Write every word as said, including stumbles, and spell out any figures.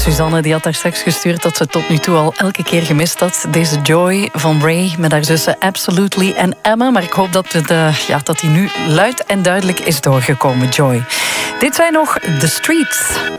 Suzanne die had daar straks gestuurd dat ze tot nu toe al elke keer gemist had. Deze Joy van Ray met haar zussen Absolutely en Emma. Maar ik hoop dat het, uh, ja, dat die nu luid en duidelijk is doorgekomen, Joy. Dit zijn nog The Streets.